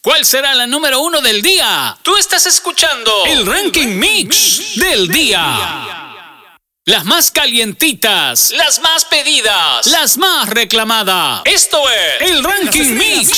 ¿Cuál será la número 1 del día? Tú estás escuchando el Ranking Mix del día. Las más calientitas, las más pedidas, las más reclamadas. Esto es el Ranking Mix.